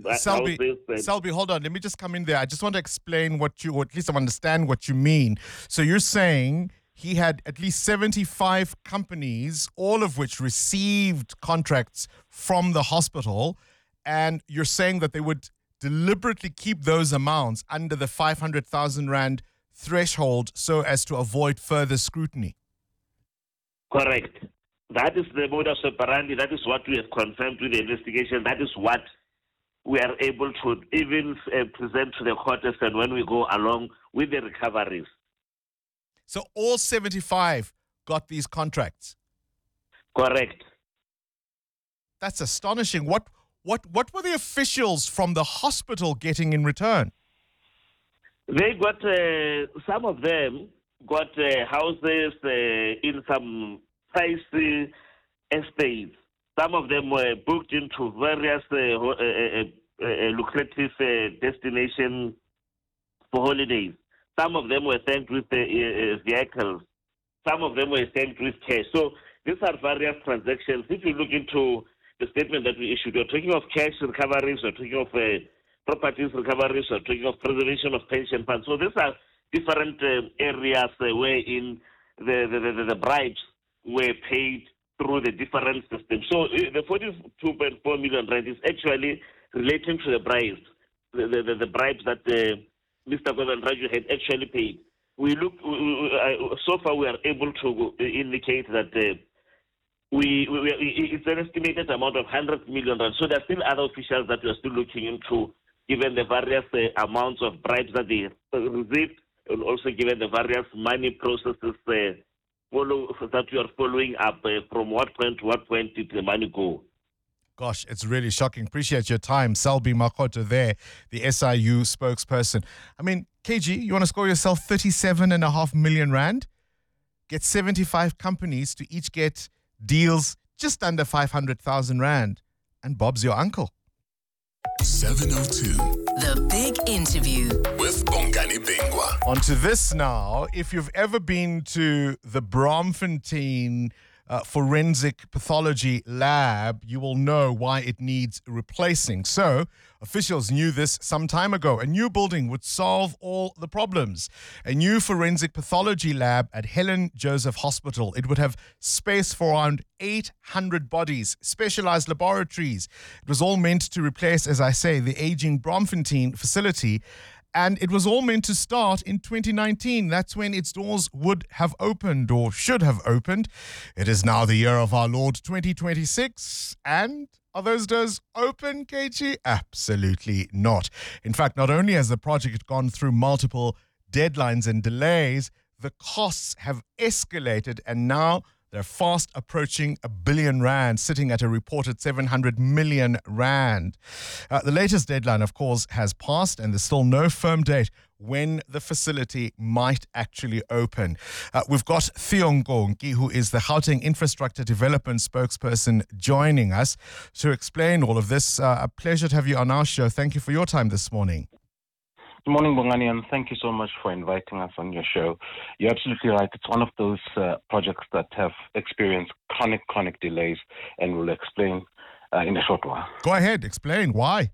Selby, hold on. Let me just come in there. I just want to explain or at least I understand what you mean. So you're saying he had at least 75 companies, all of which received contracts from the hospital, and you're saying that they would deliberately keep those amounts under the 500,000 Rand threshold so as to avoid further scrutiny. Correct. That is the modus operandi. That is what we have confirmed with the investigation. That is what we are able to even present to the court and when we go along with the recoveries. So all 75 got these contracts? Correct. That's astonishing. What were the officials from the hospital getting in return? They got, some of them got houses in some pricey estates. Some of them were booked into various lucrative destinations for holidays. Some of them were sent with vehicles. Some of them were sent with cash. So these are various transactions. If you look into the statement that we issued, we're talking of cash recoveries, we're talking of properties recoveries, we're talking of preservation of pension funds. So these are different areas wherein the bribes were paid through the different systems. So the 42.4 million rand is actually relating to the bribes, the bribes that Mr. Govan Raju had actually paid. So far we are able to indicate that it's an estimated amount of 100 million rand. So there are still other officials that we are still looking into, given the various amounts of bribes that they received, and also given the various money processes that we are following up from what point to what point did the money go. Gosh, it's really shocking. Appreciate your time. Selby Makgoto there, the SIU spokesperson. I mean, KG, you want to score yourself 37.5 million rand? Get 75 companies to each get deals just under 500,000 rand. And Bob's your uncle. 702. The Big Interview With Bongani Bingwa. On to this now. If you've ever been to the Braamfontein Forensic Pathology Lab, you will know why it needs replacing. So, officials knew this some time ago. A new building would solve all the problems. A new forensic pathology lab at Helen Joseph Hospital. It would have space for around 800 bodies, specialized laboratories. It was all meant to replace, as I say, the aging Braamfontein facility. And it was all meant to start in 2019. That's when its doors would have opened or should have opened. It is now the year of our Lord 2026. And are those doors open, KG? Absolutely not. In fact, not only has the project gone through multiple deadlines and delays, the costs have escalated and now they're fast approaching R1 billion, sitting at a reported 700 million rand. The latest deadline, of course, has passed, and there's still no firm date when the facility might actually open. We've got Theo Nkonki, who is the Gauteng Infrastructure Development spokesperson, joining us to explain all of this. A pleasure to have you on our show. Thank you for your time this morning. Good morning, Bongani, and thank you so much for inviting us on your show. You're absolutely right. It's one of those projects that have experienced chronic delays, and we'll explain in a short while. Go ahead, explain why.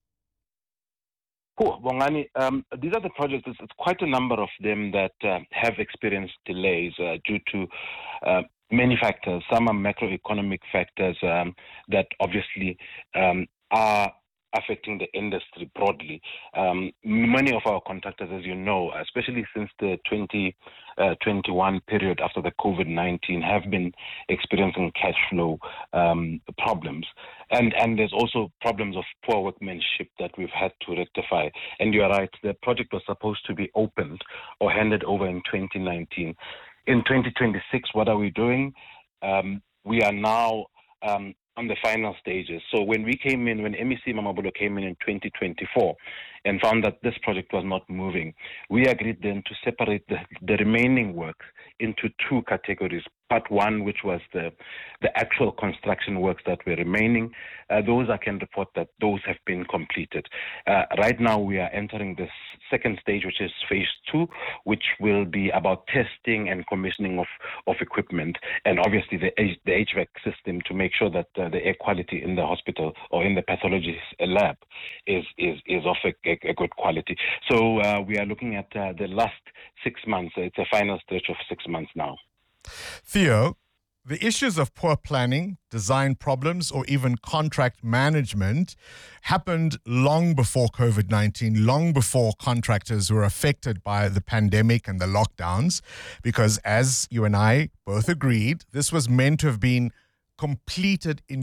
Cool, Bongani. These are the projects, it's quite a number of them that have experienced delays due to many factors. Some are macroeconomic factors that obviously are affecting the industry broadly. Many of our contractors, as you know, especially since the 2021 period after the COVID-19, have been experiencing cash flow problems. And there's also problems of poor workmanship that we've had to rectify. And you're right, the project was supposed to be opened or handed over in 2019. In 2026, what are we doing? We are now on the final stages. So when MEC Mamabolo came in 2024 and found that this project was not moving, we agreed then to separate the remaining work into two categories. part one, which was the actual construction works that were remaining. Those I can report that those have been completed. Right now we are entering this second stage, which is phase two, which will be about testing and commissioning of equipment, and obviously the HVAC system to make sure that the air quality in the hospital or in the pathology lab is of a good quality. So we are looking at the last 6 months. It's a final stretch of 6 months now. Theo, the issues of poor planning, design problems, or even contract management happened long before COVID-19, long before contractors were affected by the pandemic and the lockdowns, because as you and I both agreed, this was meant to have been completed in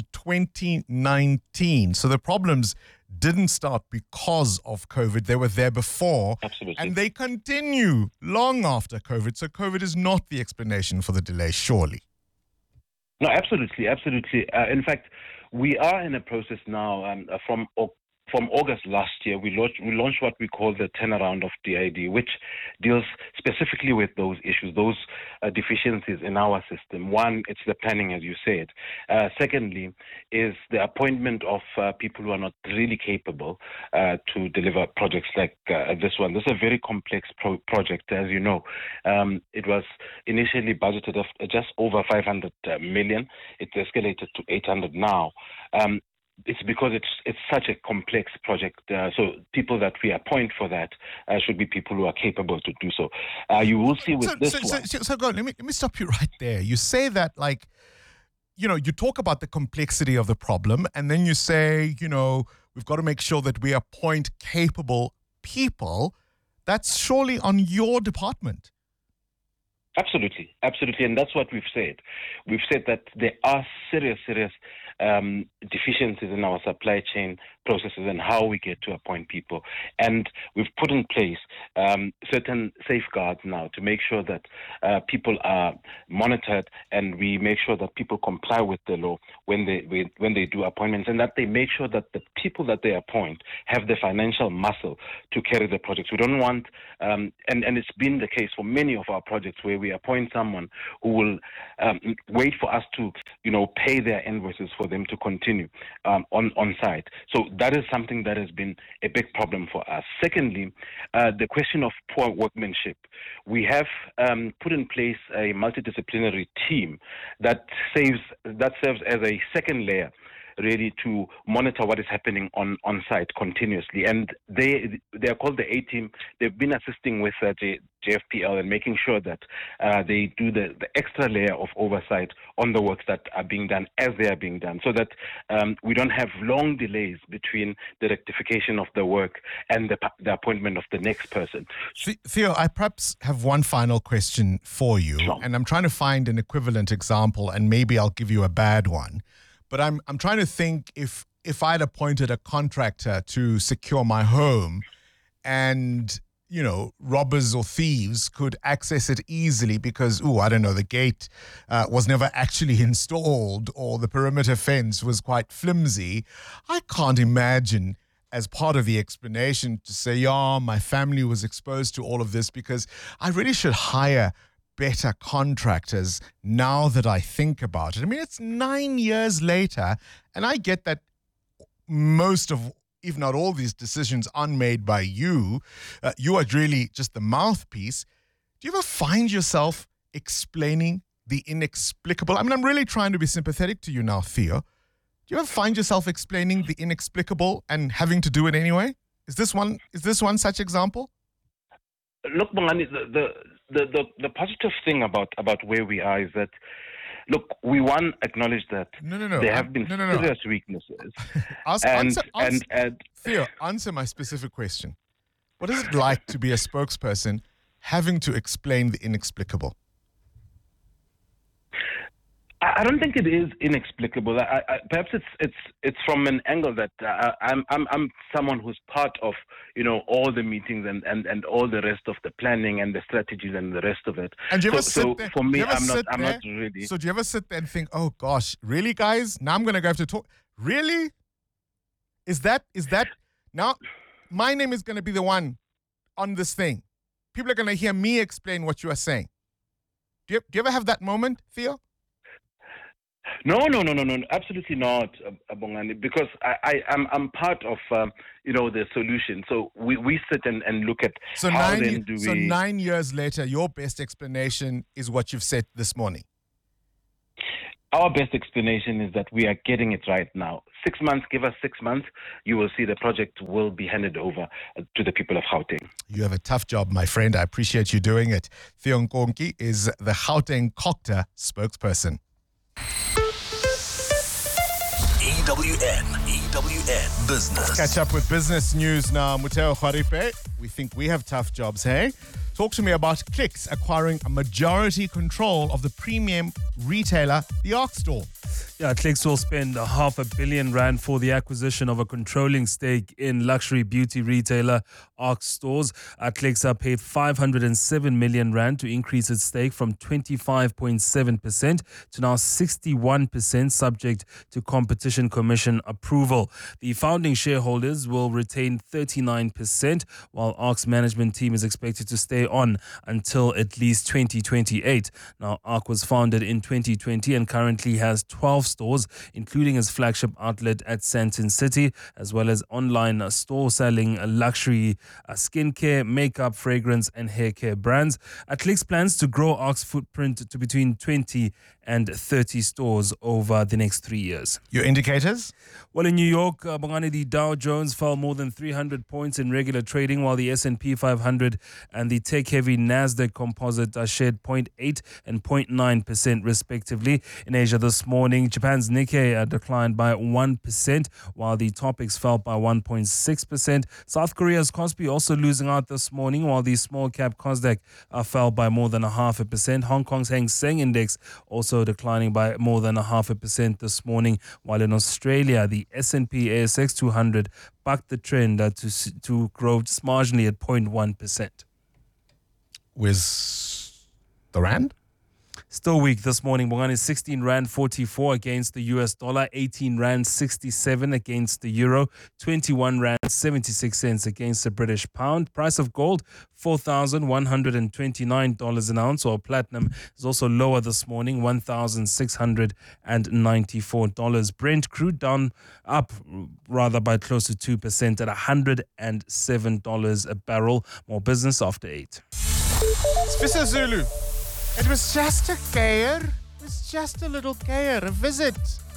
2019. So the problems didn't start because of COVID. They were there before. Absolutely. And they continue long after COVID. So COVID is not the explanation for the delay, surely. No, absolutely. In fact, we are in a process now from August last year. We launched what we call the turnaround of DID, which deals specifically with those issues, those deficiencies in our system. One, it's the planning, as you said. Secondly, is the appointment of people who are not really capable to deliver projects like this one. This is a very complex project, as you know. It was initially budgeted of just over 500 million. It escalated to 800 now. It's because it's such a complex project. So people that we appoint for that should be people who are capable to do so. You will see with this one. So go on, let me stop you right there. You say that, like, you talk about the complexity of the problem, and then you say, we've got to make sure that we appoint capable people. That's surely on your department. Absolutely. And that's what we've said. We've said that there are serious deficiencies in our supply chain processes and how we get to appoint people. And we've put in place certain safeguards now to make sure that people are monitored, and we make sure that people comply with the law when they do appointments, and that they make sure that the people that they appoint have the financial muscle to carry the projects. We don't want, and it's been the case for many of our projects where we appoint someone who will wait for us to, pay their invoices for them to continue on site. So that is something that has been a big problem for us. Secondly, the question of poor workmanship. We have put in place a multidisciplinary team that serves as a second layer, really, to monitor what is happening on site continuously. And they are called the A-Team. They've been assisting with JFPL and making sure that they do the extra layer of oversight on the works that are being done as they are being done, so that we don't have long delays between the rectification of the work and the appointment of the next person. Theo, I perhaps have one final question for you, Sure. And I'm trying to find an equivalent example, and maybe I'll give you a bad one. But I'm trying to think if I'd appointed a contractor to secure my home, and robbers or thieves could access it easily because, the gate was never actually installed, or the perimeter fence was quite flimsy. I can't imagine, as part of the explanation, to say, my family was exposed to all of this, because I really should hire better contractors now that I think about it. I mean, it's 9 years later, and I get that most of, if not all, these decisions aren't made by you. You are really just the mouthpiece. Do you ever find yourself explaining the inexplicable? I mean, I'm really trying to be sympathetic to you now, Theo. Do you ever find yourself explaining the inexplicable and having to do it anyway? Is this one such example? Look, Bongani, the positive thing about where we are is that, look, we acknowledge that there have been serious weaknesses. Theo, answer my specific question. What is it like to be a spokesperson having to explain the inexplicable? I don't think it is inexplicable. Perhaps it's from an angle that I'm someone who's part of all the meetings and all the rest of the planning and the strategies and the rest of it. And do you ever sit there? For me, I'm not really. So do you ever sit there and think, oh gosh, really, guys? Now I'm going to have to talk. Really? Is that now? My name is going to be the one on this thing. People are going to hear me explain what you are saying. Do you ever have that moment, Theo? No, absolutely not, Bongani, because I'm part of the solution. So we sit and look at So how 9 years later, your best explanation is what you've said this morning. Our best explanation is that we are getting it right now. 6 months, give us 6 months, you will see the project will be handed over to the people of Gauteng. You have a tough job, my friend. I appreciate you doing it. Theo Nkonki is the Gauteng COGTA spokesperson. EWN Business. Catch up with business news now. Muteo Kharipe, we think we have tough jobs, hey? Talk to me about Clicks acquiring a majority control of the premium retailer, the ARC Store. Yeah, Clicks will spend R500 million for the acquisition of a controlling stake in luxury beauty retailer ARC Stores. Clicks paid R507 million to increase its stake from 25.7% to now 61%, subject to Competition Commission approval. The founding shareholders will retain 39%, while ARC's management team is expected to stay on until at least 2028. Now, ARC was founded in 2020 and currently has 12 stores, including its flagship outlet at Sandton City, as well as online store selling luxury skincare, makeup, fragrance and hair care brands. Clicks plans to grow ARC's footprint to between 20 and 30 stores over the next 3 years. Your indicators? Well, in New York, Bongani, the Dow Jones fell more than 300 points in regular trading, while the S&P 500 and the tech-heavy Nasdaq Composite shared 0.8 and 0.9% respectively. In Asia this morning, Japan's Nikkei declined by 1%, while the Topix fell by 1.6%. South Korea's Kospi also losing out this morning, while the small-cap Kosdaq fell by more than 0.5%. Hong Kong's Hang Seng Index also declining by more than 0.5% this morning, while in Australia, the S&P ASX 200 bucked the trend to grow just marginally at 0.1%. With the rand? Still weak this morning. Bongani 16 Rand 44 against the US dollar, 18 Rand 67 against the euro, 21 Rand 76 cents against the British pound. Price of gold, $4,129 an ounce, while platinum is also lower this morning, $1,694. Brent crude up by close to 2% at $107 a barrel. More business after 8. Sfisa Zulu. It was just a gayer. It was just a little gayer, a visit.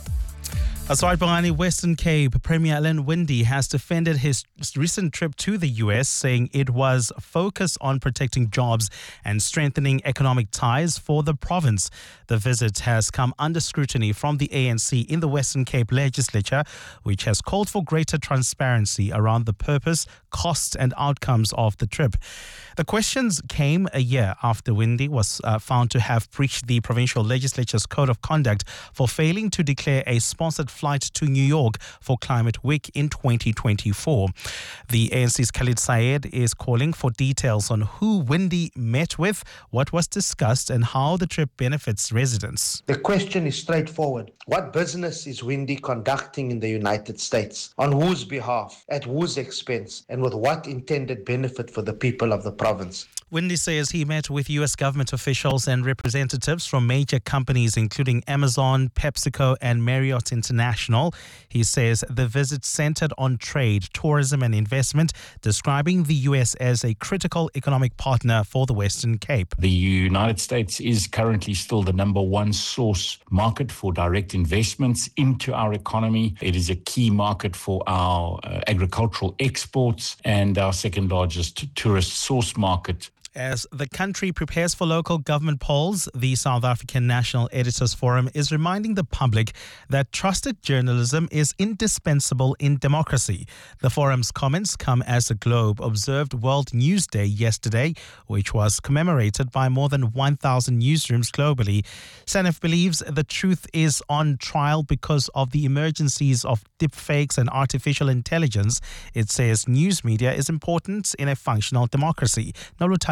That's right, Bongani. Western Cape Premier Alan Winde has defended his recent trip to the US, saying it was focused on protecting jobs and strengthening economic ties for the province. The visit has come under scrutiny from the ANC in the Western Cape legislature, which has called for greater transparency around the purpose, costs and outcomes of the trip. The questions came a year after Winde was found to have breached the provincial legislature's code of conduct for failing to declare a sponsored flight to New York for Climate Week in 2024. The ANC's Khalid Said is calling for details on who Winde met with, what was discussed and how the trip benefits residents. The question is straightforward. What business is Winde conducting in the United States? On whose behalf? At whose expense? And with what intended benefit for the people of the province? Winde says he met with U.S. government officials and representatives from major companies including Amazon, PepsiCo and Marriott International. He says the visit centered on trade, tourism and investment, describing the U.S. as a critical economic partner for the Western Cape. The United States is currently still the number one source market for direct investments into our economy. It is a key market for our agricultural exports and our second largest tourist source market. As the country prepares for local government polls, the South African National Editors Forum is reminding the public that trusted journalism is indispensable in democracy. The forum's comments come as the Globe observed World News Day yesterday, which was commemorated by more than 1,000 newsrooms globally. SANEF believes the truth is on trial because of the emergencies of deepfakes and artificial intelligence. It says news media is important in a functional democracy. Nolutando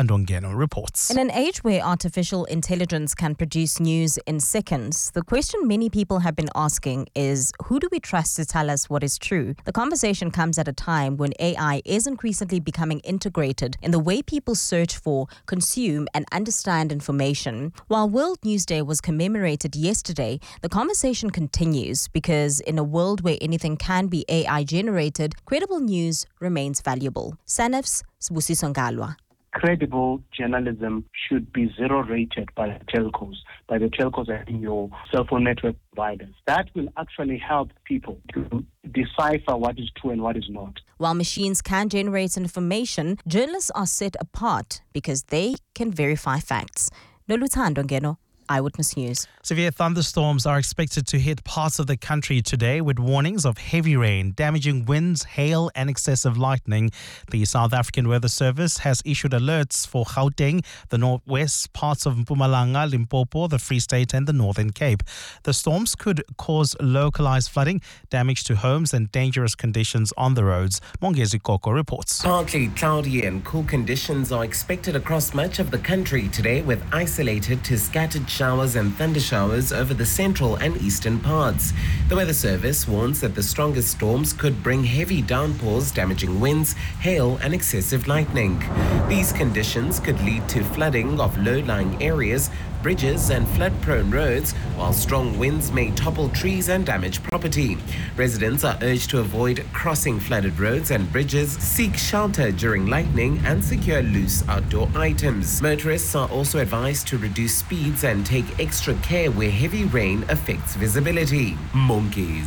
Ndongeno reports. In an age where artificial intelligence can produce news in seconds, the question many people have been asking is, who do we trust to tell us what is true? The conversation comes at a time when AI is increasingly becoming integrated in the way people search for, consume, and understand information. While World News Day was commemorated yesterday, the conversation continues because in a world where anything can be AI generated, credible news remains valuable. SANEF's Sibusiso Ngalwa. Credible journalism should be zero-rated by the telcos and your cell phone network providers. That will actually help people to decipher what is true and what is not. While machines can generate information, journalists are set apart because they can verify facts. Noluthando Ngeno, Eyewitness News. Severe thunderstorms are expected to hit parts of the country today with warnings of heavy rain, damaging winds, hail and excessive lightning. The South African Weather Service has issued alerts for Gauteng, the northwest parts of Mpumalanga, Limpopo, the Free State and the Northern Cape. The storms could cause localized flooding, damage to homes and dangerous conditions on the roads. Mongezi Koko reports. Partly cloudy and cool conditions are expected across much of the country today, with isolated to scattered showers and thunder showers over the central and eastern parts. The Weather Service warns that the strongest storms could bring heavy downpours, damaging winds, hail and excessive lightning. These conditions could lead to flooding of low-lying areas, bridges and flood-prone roads, while strong winds may topple trees and damage property. Residents are urged to avoid crossing flooded roads and bridges, seek shelter during lightning and secure loose outdoor items. Motorists are also advised to reduce speeds and take extra care where heavy rain affects visibility. Monkey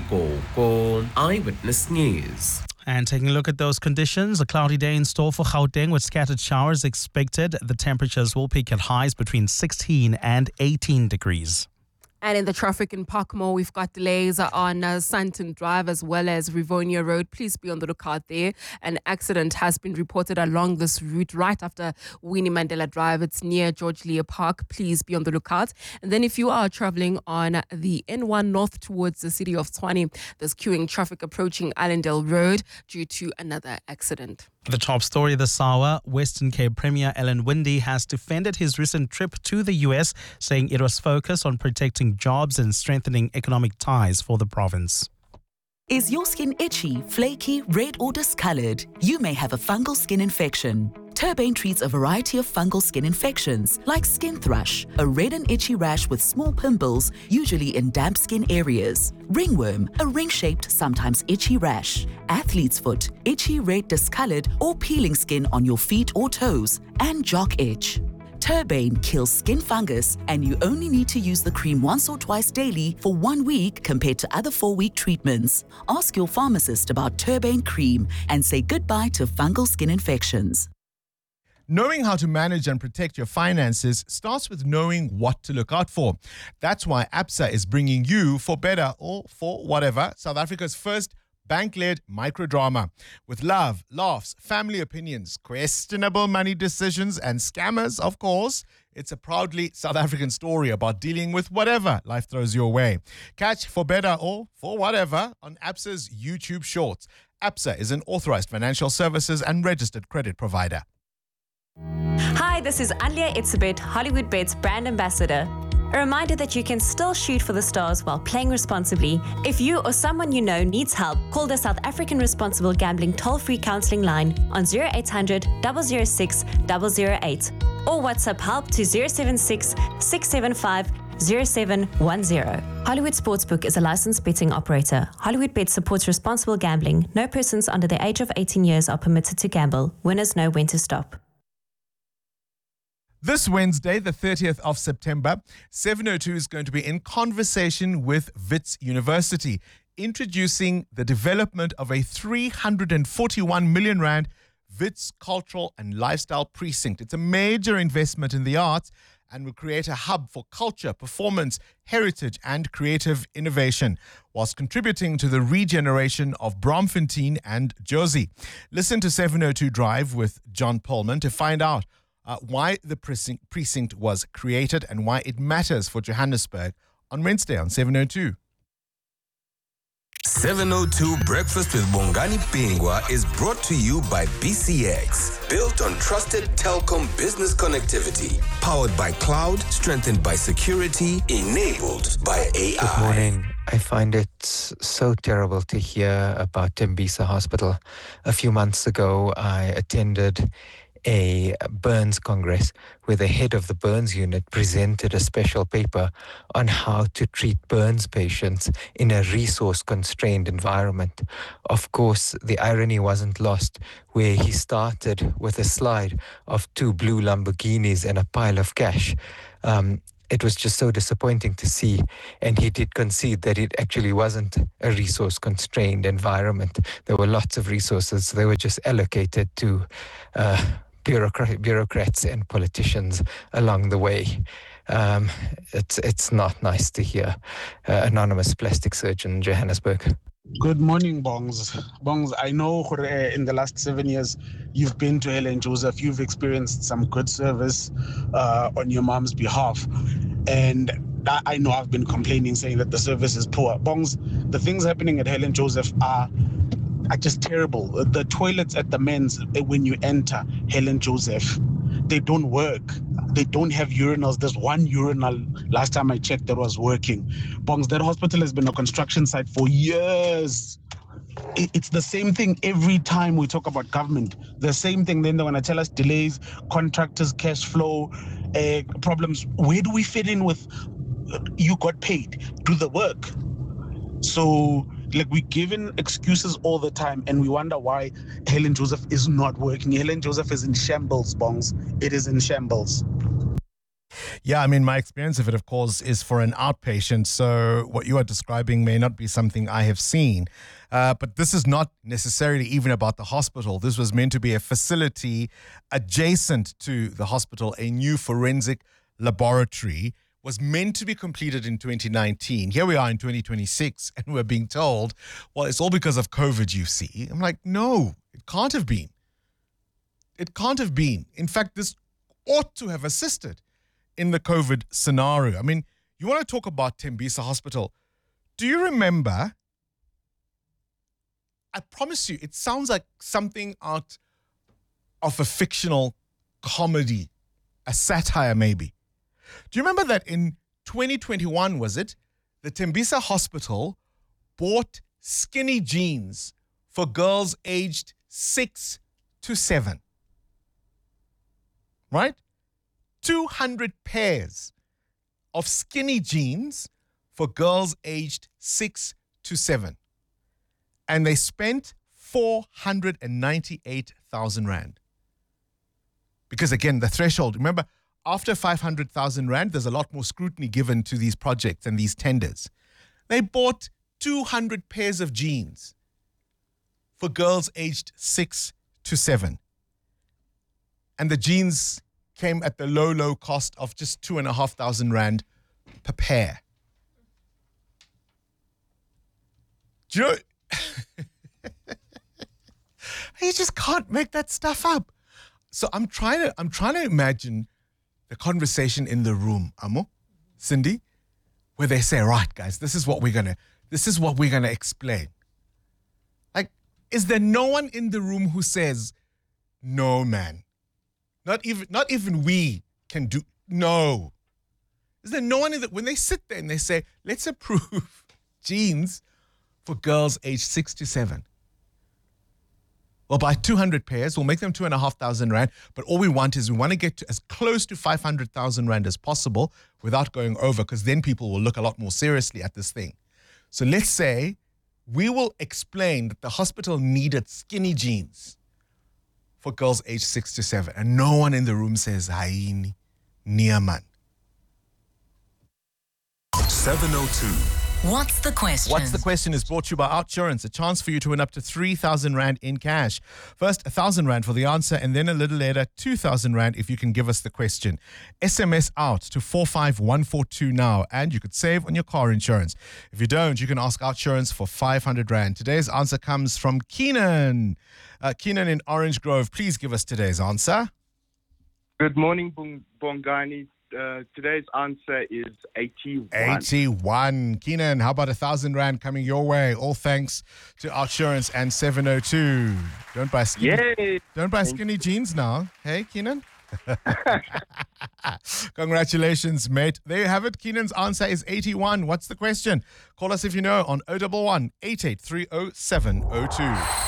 Ziko, Eyewitness News. And taking a look at those conditions, a cloudy day in store for Gauteng with scattered showers expected. The temperatures will peak at highs between 16 and 18 degrees. And in the traffic in Parkmore, we've got delays on Sandton Drive as well as Rivonia Road. Please be on the lookout there. An accident has been reported along this route right after Winnie Mandela Drive. It's near George Lear Park. Please be on the lookout. And then if you are traveling on the N1 north towards the city of Tshwane, there's queuing traffic approaching Allendale Road due to another accident. The top story this hour, Western Cape Premier Alan Winde has defended his recent trip to the US, saying it was focused on protecting jobs and strengthening economic ties for the province. Is your skin itchy, flaky, red or discolored? You may have a fungal skin infection. Turbane treats a variety of fungal skin infections like skin thrush, a red and itchy rash with small pimples, usually in damp skin areas. Ringworm, a ring-shaped, sometimes itchy rash. Athlete's foot, itchy, red, discolored or peeling skin on your feet or toes. And jock itch. Turbane kills skin fungus, and you only need to use the cream once or twice daily for 1 week compared to other 4-week treatments. Ask your pharmacist about Turbane cream and say goodbye to fungal skin infections. Knowing how to manage and protect your finances starts with knowing what to look out for. That's why ABSA is bringing you, for better or for whatever, South Africa's first bank-led microdrama. With love, laughs, family opinions, questionable money decisions, and scammers, of course, it's a proudly South African story about dealing with whatever life throws your way. Catch For Better or For Whatever on ABSA's YouTube Shorts. ABSA is an authorized financial services and registered credit provider. Hi, this is Alia Itzebet, Hollywood Bet's brand ambassador. A reminder that you can still shoot for the stars while playing responsibly. If you or someone you know needs help, call the South African Responsible Gambling toll-free counselling line on 0800 006 008 or WhatsApp help to 076 675 0710. Hollywood Sportsbook is a licensed betting operator. Hollywood Bet supports responsible gambling. No persons under the age of 18 years are permitted to gamble. Winners know when to stop. This Wednesday, the 30th of September, 702 is going to be in conversation with Wits University, introducing the development of a 341 million rand Wits Cultural and Lifestyle Precinct. It's a major investment in the arts and will create a hub for culture, performance, heritage and creative innovation, whilst contributing to the regeneration of Bromfontein and Jozi. Listen to 702 Drive with John Pullman to find out why the precinct was created and why it matters for Johannesburg on Wednesday on 702. 702 Breakfast with Bongani Pingwa is brought to you by BCX. Built on trusted telecom business connectivity. Powered by cloud, strengthened by security, enabled by AI. Good morning. I find it so terrible to hear about Tembisa Hospital. A few months ago, I attended a Burns Congress where the head of the Burns unit presented a special paper on how to treat Burns patients in a resource-constrained environment. Of course, the irony wasn't lost where he started with a slide of 2 blue Lamborghinis and a pile of cash. It was just so disappointing to see, and he did concede that it actually wasn't a resource-constrained environment. There were lots of resources. They were just allocated to bureaucrats and politicians along the way. It's not nice to hear. Anonymous plastic surgeon, Johannesburg. Good morning, Bongs. Bongs, I know in the last 7 years you've been to Helen Joseph. You've experienced some good service on your mom's behalf. And I know I've been complaining, saying that the service is poor. Bongs, the things happening at Helen Joseph are just terrible. The toilets at the men's, when you enter Helen Joseph, they don't work. They don't have urinals. There's one urinal, last time I checked, that was working. Bongs, that hospital has been a construction site for years. It's the same thing every time we talk about government. The same thing. Then they're going to tell us delays, contractors, cash flow, problems. Where do we fit in with you got paid? Do the work. So, we're given excuses all the time, and we wonder why Helen Joseph is not working. Helen Joseph is in shambles, Bongs. It is in shambles. Yeah, I mean, my experience of it, of course, is for an outpatient. So what you are describing may not be something I have seen. But this is not necessarily even about the hospital. This was meant to be a facility adjacent to the hospital, a new forensic laboratory. Was meant to be completed in 2019. Here we are in 2026, and we're being told, well, it's all because of COVID, you see. I'm like, no, it can't have been. It can't have been. In fact, this ought to have assisted in the COVID scenario. I mean, you want to talk about Tembisa Hospital. Do you remember? I promise you, it sounds like something out of a fictional comedy, a satire maybe. Do you remember that in 2021, was it, the Tembisa Hospital bought skinny jeans for girls aged 6 to 7? Right? 200 pairs of skinny jeans for girls aged 6 to 7. And they spent 498,000 Rand. Because again, the threshold, remember, after 500,000 Rand, there's a lot more scrutiny given to these projects and these tenders. They bought 200 pairs of jeans for girls aged 6 to 7. And the jeans came at the low cost of just 2,500 Rand per pair. Do you know? You just can't make that stuff up. So I'm trying to imagine the conversation in the room, Amo, Cindy, where they say, right, guys, this is what we're gonna explain. Like, is there no one in the room who says, no, man, not even we can do, no. Is there no one when they sit there and they say, let's approve jeans for girls aged 6 to 7? We'll buy 200 pairs. We'll make them 2,500 Rand. But all we want is we want to get to as close to 500,000 Rand as possible without going over, because then people will look a lot more seriously at this thing. So let's say we will explain that the hospital needed skinny jeans for girls aged 6 to 7. And no one in the room says, Haini, Niaman. 702. What's the question? What's the question is brought to you by Outsurance, a chance for you to win up to 3,000 Rand in cash. First, 1,000 Rand for the answer, and then a little later, 2,000 Rand if you can give us the question. SMS out to 45142 now, and you could save on your car insurance. If you don't, you can ask Outsurance for 500 Rand. Today's answer comes from Keenan. Keenan in Orange Grove, please give us today's answer. Good morning, Bongani. today's answer is 81. 81. Keenan, how about 1,000 Rand coming your way? All thanks to Outsurance and 702. Don't buy skinny jeans now. Hey, Keenan? Congratulations, mate. There you have it. Keenan's answer is 81. What's the question? Call us if you know on 011 8830 702.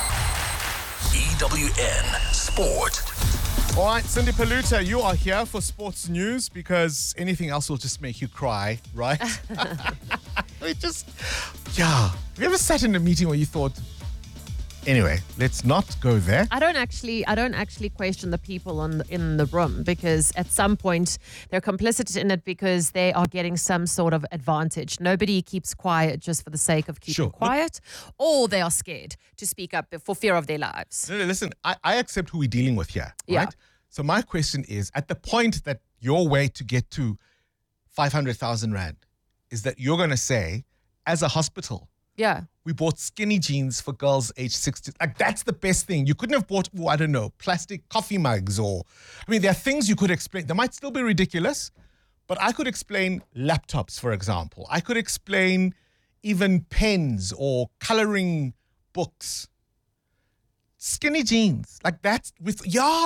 EWN Sport. All right, Cindy Paluta, you are here for sports news because anything else will just make you cry, right? Have you ever sat in a meeting where you thought, anyway, let's not go there? I don't actually question the people in the room because at some point they're complicit in it because they are getting some sort of advantage. Nobody keeps quiet just for the sake of keeping quiet, or they are scared to speak up for fear of their lives. No, listen, I accept who we're dealing with here, Yeah. right? So my question is, at the point that your way to get to 500,000 Rand is that you're going to say, as a hospital, Yeah. we bought skinny jeans for girls aged 60. Like, that's the best thing. You couldn't have bought, I don't know, plastic coffee mugs or... I mean, there are things you could explain. They might still be ridiculous, but I could explain laptops, for example. I could explain even pens or coloring books. Skinny jeans. Like, that's with...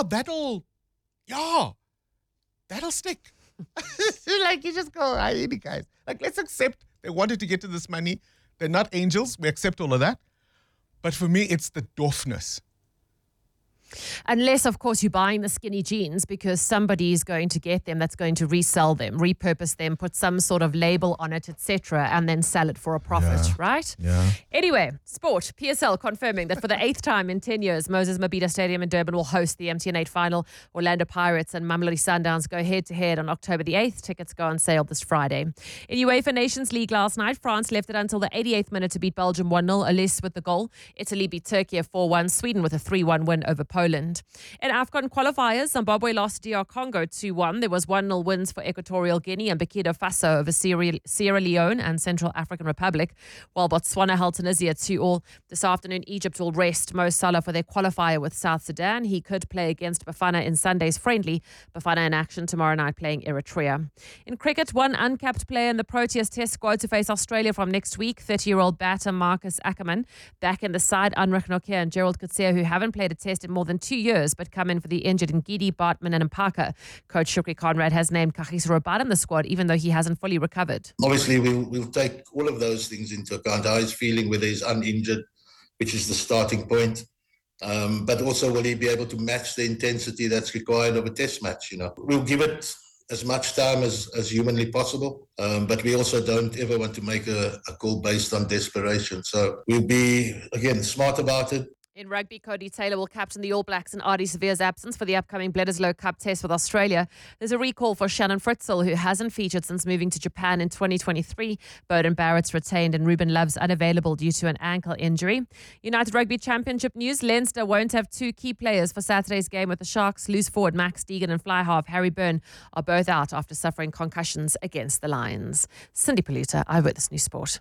that'll stick. Like, you just go, guys. Like, let's accept they wanted to get to this money. They're not angels. We accept all of that. But for me, it's the doofness. Unless, of course, you're buying the skinny jeans because somebody is going to get them that's going to resell them, repurpose them, put some sort of label on it, etc., and then sell it for a profit, right? Yeah. Anyway, sport. PSL confirming that for the 8th time in 10 years, Moses Mabhida Stadium in Durban will host the MTN 8 final. Orlando Pirates and Mamelodi Sundowns go head-to-head on October the 8th. Tickets go on sale this Friday. In UEFA Nations League last night, France left it until the 88th minute to beat Belgium 1-0. Alès with the goal. Italy beat Turkey 4-1. Sweden with a 3-1 win over Poland. In AFCON qualifiers, Zimbabwe lost DR Congo 2-1. There was 1-0 wins for Equatorial Guinea and Burkina Faso over Sierra Leone and Central African Republic, while Botswana held Tunisia 2-2. This afternoon, Egypt will rest Mo Salah for their qualifier with South Sudan. He could play against Bafana in Sunday's friendly. Bafana in action tomorrow night playing Eritrea. In cricket, one uncapped player in the Proteas Test squad to face Australia from next week, 30-year-old batter Marcus Ackerman. Back in the side, Anrich Nokia and Gerald Coetzee, who haven't played a test in more than 2 years, but come in for the injured Ngidi, Bartman and Mpaka. Coach Shukri Conrad has named Kagiso Rabada in the squad, even though he hasn't fully recovered. Obviously, we'll take all of those things into account. How he's feeling, whether he's uninjured, which is the starting point. But also, will he be able to match the intensity that's required of a test match? We'll give it as much time as humanly possible. But we also don't ever want to make a call based on desperation. So we'll be, again, smart about it. In rugby, Cody Taylor will captain the All Blacks in Ardie Severe's absence for the upcoming Bledisloe Cup test with Australia. There's a recall for Shannon Fritzl, who hasn't featured since moving to Japan in 2023. Bowden Barrett's retained and Ruben Love's unavailable due to an ankle injury. United Rugby Championship news. Leinster won't have two key players for Saturday's game with the Sharks. Loose forward Max Deegan and fly half Harry Byrne are both out after suffering concussions against the Lions. Cindy Paluta, Eyewitness News Sport.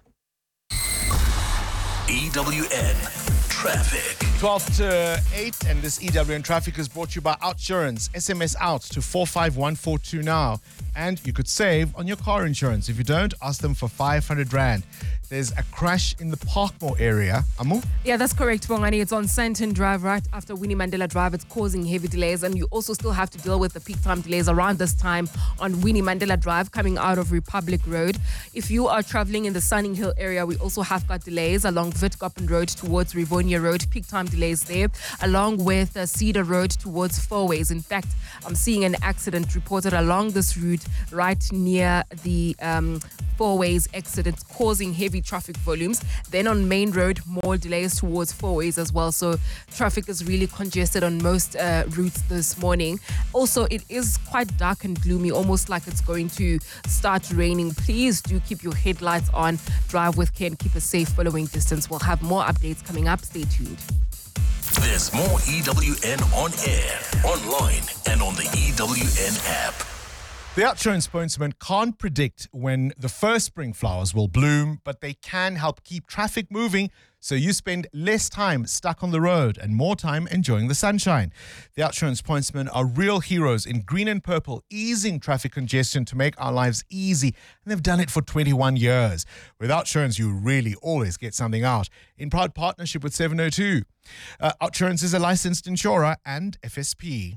EWN Traffic. 12 to 8, and this EWN Traffic is brought to you by Outsurance. SMS out to 45142 now, and you could save on your car insurance. If you don't, ask them for 500 Rand. There's a crash in the Parkmore area. Amu? Yeah, that's correct, Bongani. It's on Santon Drive, right after Winnie Mandela Drive. It's causing heavy delays, and you also still have to deal with the peak time delays around this time on Winnie Mandela Drive coming out of Republic Road. If you are traveling in the Sunning Hill area, we also have got delays along Witkoppen Road towards Rivonia Road. Peak time delays there, along with Cedar Road towards Fourways. In fact, I'm seeing an accident reported along this route right near the Fourways exit. It's causing heavy traffic volumes. Then on Main Road, more delays towards Fourways as well. So traffic is really congested on most routes this morning. Also, it is quite dark and gloomy, almost like it's going to start raining. Please do keep your headlights on. Drive with care and keep a safe following distance. We'll have more updates coming up. Stay tuned. There's more EWN on air, online, and on the EWN app. The Outsurance spokesman can't predict when the first spring flowers will bloom, but they can help keep traffic moving so you spend less time stuck on the road and more time enjoying the sunshine. The Outsurance pointsmen are real heroes in green and purple, easing traffic congestion to make our lives easy, and they've done it for 21 years. With Outsurance, you really always get something out. In proud partnership with 702. Outsurance is a licensed insurer and FSP.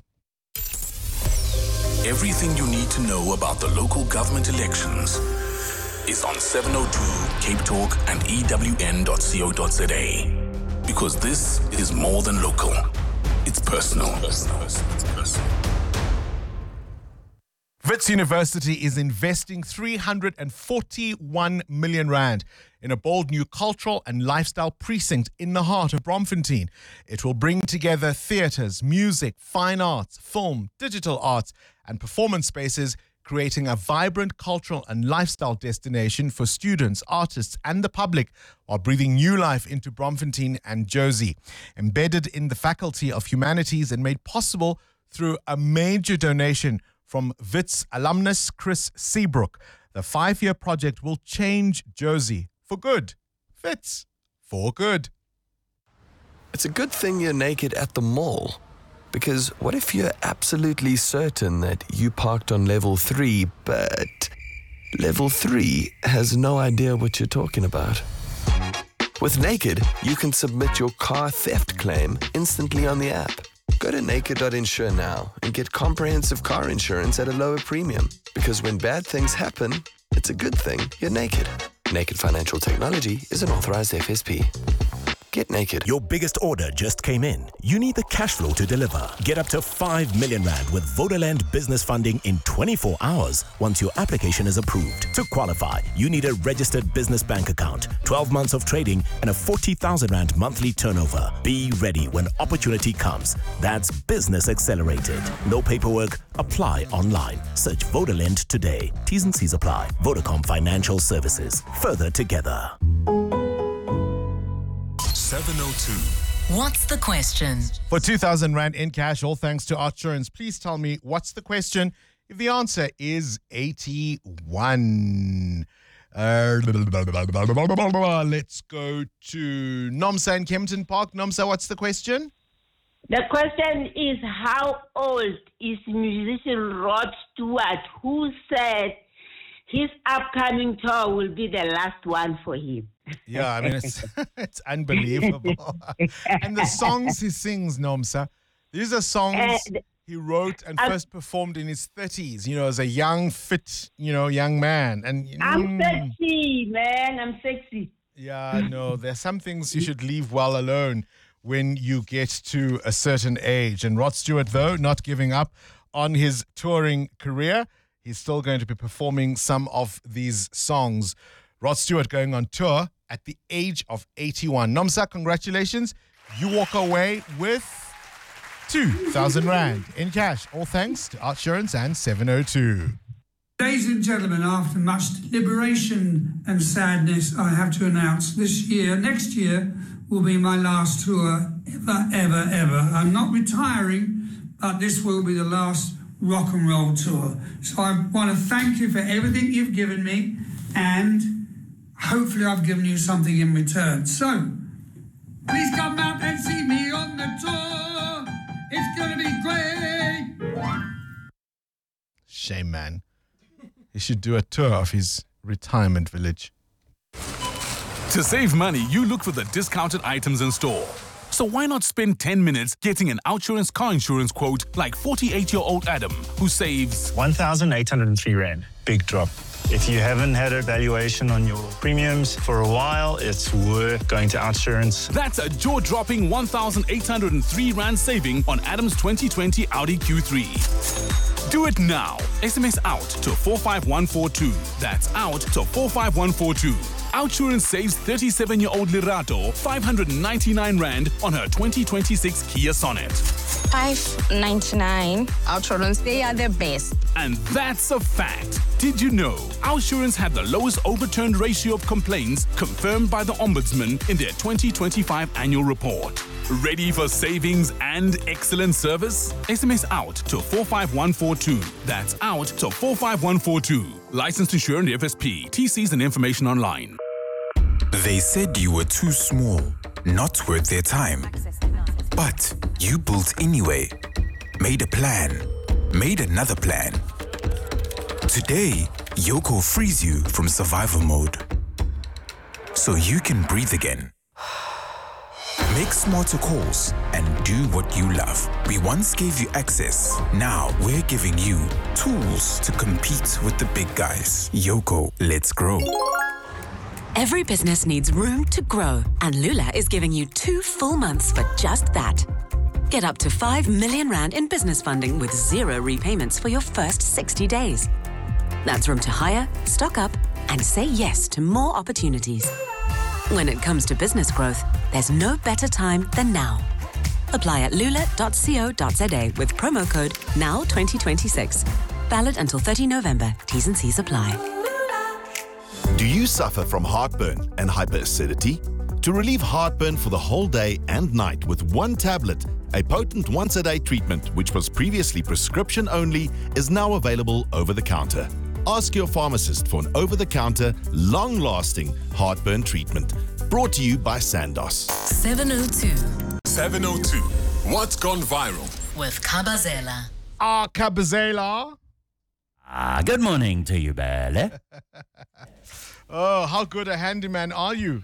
Everything you need to know about the local government elections is on 702 Cape Talk and EWN.co.za. Because this is more than local. It's personal. Wits University is investing 341 million rand in a bold new cultural and lifestyle precinct in the heart of Bromfontein. It will bring together theatres, music, fine arts, film, digital arts and performance spaces, creating a vibrant cultural and lifestyle destination for students, artists and the public while breathing new life into Bromfontein and Jozi. Embedded in the Faculty of Humanities and made possible through a major donation from Wits alumnus Chris Seabrook. The 5-year project will change Jozi for good. Wits for good. It's a good thing you're naked at the mall. Because what if you're absolutely certain that you parked on level 3, but level 3 has no idea what you're talking about? With Naked, you can submit your car theft claim instantly on the app. Go to naked.insure now and get comprehensive car insurance at a lower premium. Because when bad things happen, it's a good thing you're naked. Naked Financial Technology is an authorized FSP. Get naked. Your biggest order just came in. You need the cash flow to deliver. Get up to 5 million rand with Vodaland business funding in 24 hours once your application is approved. To qualify, you need a registered business bank account, 12 months of trading, and a 40,000 rand monthly turnover. Be ready when opportunity comes. That's Business Accelerated. No paperwork. Apply online. Search Vodaland today. T's and C's apply. Vodacom Financial Services. Further together. 702. What's the question? For 2,000 rand in cash, all thanks to Outsurance. Please tell me, what's the question? If the answer is 81. Let's go to Nomsa in Kempton Park. Nomsa, what's the question? The question is, how old is musician Rod Stewart, who said his upcoming tour will be the last one for him? Yeah, I mean, it's unbelievable. And the songs he sings, Nomsa, these are songs he wrote and first performed in his 30s, as a young, fit, young man. And I'm sexy, man. I'm sexy. Yeah, no, there's some things you should leave well alone when you get to a certain age. And Rod Stewart, though, not giving up on his touring career. He's still going to be performing some of these songs. Rod Stewart going on tour at the age of 81. Nomsa, congratulations. You walk away with 2,000 rand in cash. All thanks to Outsurance and 702. Ladies and gentlemen, after much deliberation and sadness, I have to announce next year will be my last tour ever. I'm not retiring, but this will be the last rock and roll tour. So I want to thank you for everything you've given me, and hopefully I've given you something in return. So please come out and see me on the tour. It's going to be great. Shame, man. He should do a tour of his retirement village. To save money, you look for the discounted items in store. So why not spend 10 minutes getting an Outsurance car insurance quote like 48-year-old Adam, who saves 1,803 Rand. Big drop. If you haven't had a valuation on your premiums for a while, it's worth going to Outsurance. That's a jaw-dropping 1,803 Rand saving on Adam's 2020 Audi Q3. Do it now. SMS out to 45142. That's out to 45142. Outsurance saves 37-year-old Lerato 599 Rand on her 2026 Kia Sonet. 599. Outsurance, they are the best. And that's a fact. Did you know Outsurance had the lowest overturned ratio of complaints confirmed by the Ombudsman in their 2025 annual report? Ready for savings and excellent service? SMS out to 45142. That's out to 45142. Licensed insurer and FSP. TCs and information online. They said you were too small, not worth their time. But you built anyway. Made a plan. Made another plan. Today, Yoko frees you from survival mode. So you can breathe again. Make smarter calls and do what you love. We once gave you access. Now we're giving you tools to compete with the big guys. Yoko, let's grow. Every business needs room to grow, and Lula is giving you 2 full months for just that. Get up to 5 million rand in business funding with 0 repayments for your first 60 days. That's room to hire, stock up, and say yes to more opportunities. When it comes to business growth, there's no better time than now. Apply at lula.co.za with promo code NOW2026. Valid until 30 November. T's and C's apply. Do you suffer from heartburn and hyperacidity? To relieve heartburn for the whole day and night with one tablet, a potent once-a-day treatment which was previously prescription only is now available over the counter. Ask your pharmacist for an over-the-counter, long-lasting heartburn treatment. Brought to you by Sandoz. 702 702. What's gone viral? with Kabazela. Kabazela. Good morning to you, Belle. Oh, how good a handyman are you?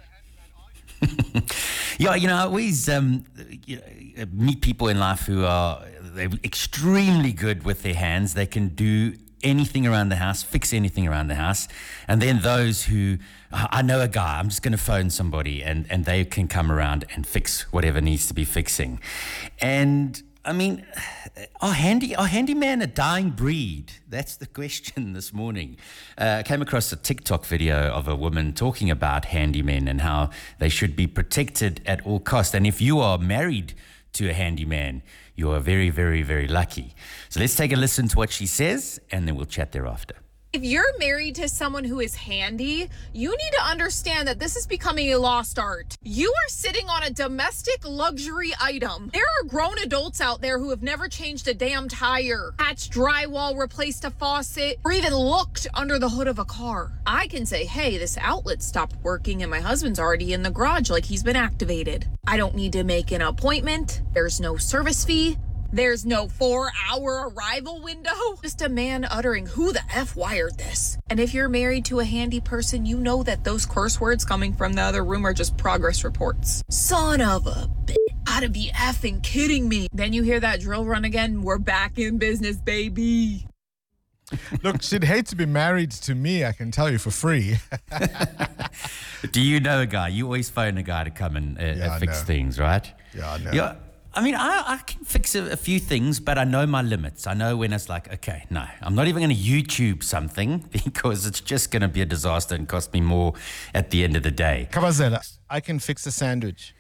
Yeah, I always meet people in life who are they're extremely good with their hands. They can do anything around the house, fix anything around the house. And then those who, I know a guy, I'm just going to phone somebody and they can come around and fix whatever needs to be fixing. And I mean, are handyman a dying breed? That's the question this morning. I came across a TikTok video of a woman talking about handymen and how they should be protected at all costs. And if you are married to a handyman, you are very, very, very lucky. So let's take a listen to what she says, and then we'll chat thereafter. If you're married to someone who is handy, you need to understand that this is becoming a lost art. You are sitting on a domestic luxury item. There are grown adults out there who have never changed a damn tire, patched drywall, replaced a faucet, or even looked under the hood of a car. I can say, hey, this outlet stopped working and my husband's already in the garage like he's been activated. I don't need to make an appointment. There's no service fee. There's no 4-hour arrival window. Just a man uttering, who the F wired this? And if you're married to a handy person, you know that those curse words coming from the other room are just progress reports. Son of a bitch. Gotta be effing kidding me. Then you hear that drill run again. We're back in business, baby. Look, she'd hate to be married to me, I can tell you for free. Do you know a guy? You always phone a guy to come and fix things, right? Yeah, I know. Yeah. I mean, I can fix a few things, but I know my limits. I know when it's like, okay, no, I'm not even going to YouTube something because it's just going to be a disaster and cost me more at the end of the day. Kabazela, I can fix a sandwich.